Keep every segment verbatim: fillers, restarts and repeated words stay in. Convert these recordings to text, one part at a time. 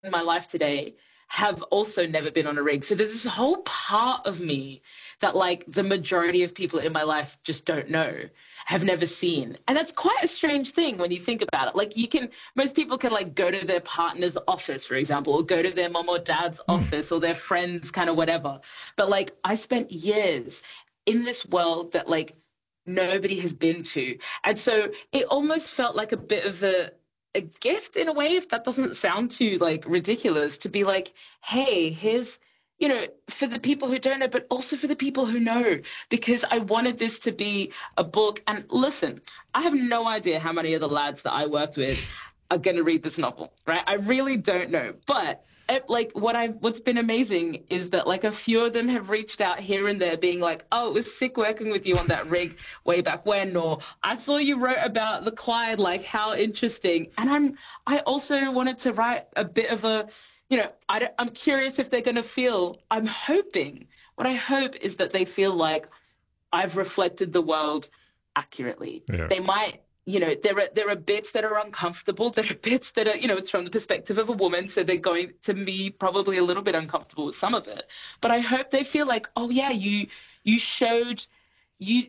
in my life today have also never been on a rig. So there's this whole part of me that like the majority of people in my life just don't know, have never seen. And that's quite a strange thing when you think about it. Like you can, most people can like go to their partner's office, for example, or go to their mom or dad's Mm. office or their friends, kind of whatever. But like I spent years in this world that like nobody has been to. And so it almost felt like a bit of a a gift in a way, if that doesn't sound too like ridiculous, to be like, hey, here's, you know, for the people who don't know, but also for the people who know, because I wanted this to be a book. And listen, I have no idea how many of the lads that I worked with are going to read this novel, right? I really don't know. But it, like what I what's been amazing is that like a few of them have reached out here and there being like, oh, it was sick working with you on that rig way back when, or I saw you wrote about the Clyde, like how interesting. And I'm I also wanted to write a bit of a, you know, I don't, I'm curious if they're going to feel, I'm hoping, what I hope is that they feel like I've reflected the world accurately. Yeah. They might, you know, there are there are bits that are uncomfortable. There are bits that are, you know, it's from the perspective of a woman, so they're going to be probably a little bit uncomfortable with some of it. But I hope they feel like, oh yeah, you you showed you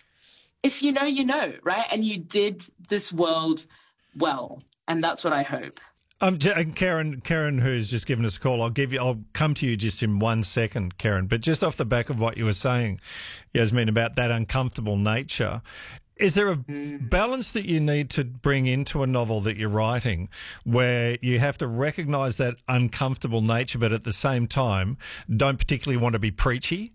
if you know, you know, right? And you did this world well, and that's what I hope. Um, J- and Karen, Karen, who's just given us a call, I'll give you, I'll come to you just in one second, Karen. But just off the back of what you were saying, Yasmin, about that uncomfortable nature, is there a Mm. balance that you need to bring into a novel that you're writing, where you have to recognise that uncomfortable nature, but at the same time, don't particularly want to be preachy?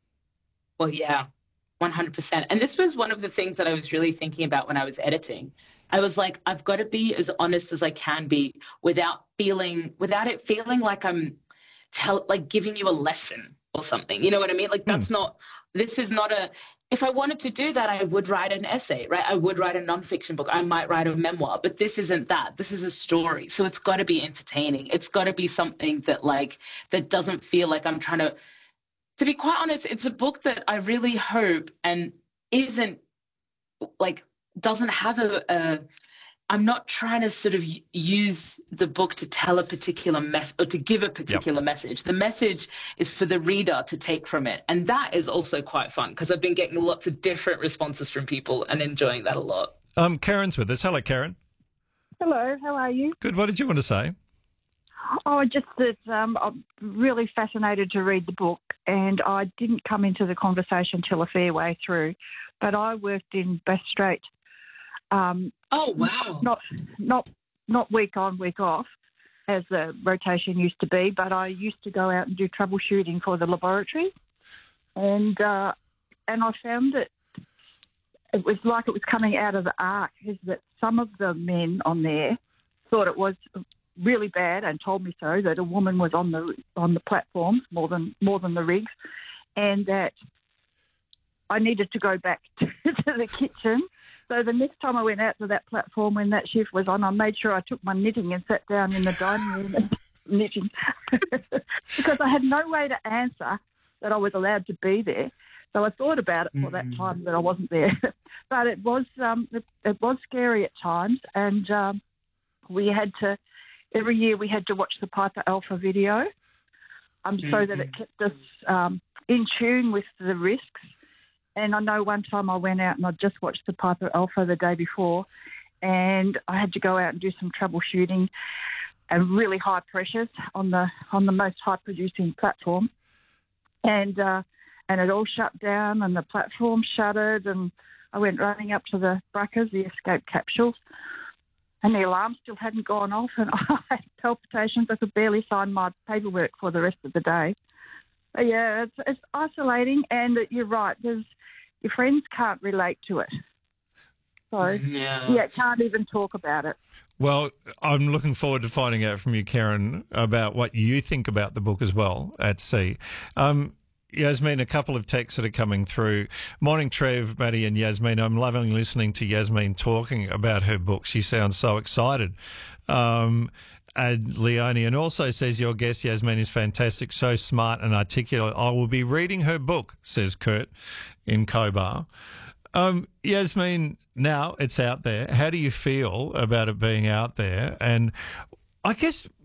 Well, yeah, one hundred percent. And this was one of the things that I was really thinking about when I was editing. I was like, I've got to be as honest as I can be without feeling, without it feeling like I'm tell, like giving you a lesson or something. You know what I mean? Like Hmm. that's not, this is not a, if I wanted to do that, I would write an essay, right? I would write a nonfiction book. I might write a memoir, but this isn't that. This is a story. So it's got to be entertaining. It's got to be something that like, that doesn't feel like I'm trying to to be quite honest, it's a book that I really hope and isn't like doesn't have a, a I'm not trying to sort of use the book to tell a particular mess or to give a Yep. particular message. The message is for the reader to take from it. And that is also quite fun because I've been getting lots of different responses from people and enjoying that a lot. Um, Karen's with us. Hello, Karen. Hello, how are you? Good. What did you want to say? Oh, just that um, I'm really fascinated to read the book, and I didn't come into the conversation till a fair way through, but I worked in Bass Strait, um, Oh, wow. not not not week on, week off, as the rotation used to be, but I used to go out and do troubleshooting for the laboratory, and uh, and I found it. It was like it was coming out of the ark, is that some of the men on there thought it was really bad and told me so, that a woman was on the on the platforms more than more than the rigs, and that I needed to go back to, to the kitchen. So the next time I went out to that platform when that shift was on, I made sure I took my knitting and sat down in the dining room and knitting because I had no way to answer that I was allowed to be there. So I thought about it for that time that I wasn't there, but it was um, it, it was scary at times, and um, we had to every year we had to watch the Piper Alpha video, um, so that it kept us um, in tune with the risks. And I know one time I went out and I just watched the Piper Alpha the day before, and I had to go out and do some troubleshooting and really high pressures on the on the most high producing platform, and. Uh, And it all shut down and the platform shuttered, and I went running up to the Bruckers, the escape capsules, and the alarm still hadn't gone off, and I had palpitations. I could barely sign my paperwork for the rest of the day. But yeah, it's, it's isolating, and you're right, there's, your friends can't relate to it. So, Yeah. yeah, can't even talk about it. Well, I'm looking forward to finding out from you, Karen, about what you think about the book as well at sea. Um, Yasmin, a couple of texts that are coming through. Morning, Trev, Maddie and Yasmin. I'm loving listening to Yasmin talking about her book. She sounds so excited. Um, and Leonie also says, your guest, Yasmin, is fantastic, so smart and articulate. I will be reading her book, says Kurt in Cobar. Um, Yasmin, now it's out there. How do you feel about it being out there? And I guess